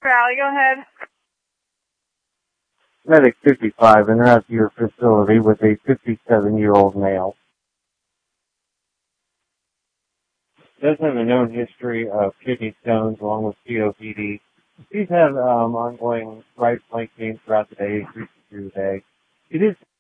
Valley, go ahead. Medic 55, interact your facility with a 57-year-old male. Does have a known history of kidney stones along with COPD. He's had ongoing right flank pain throughout the day, through the day. It is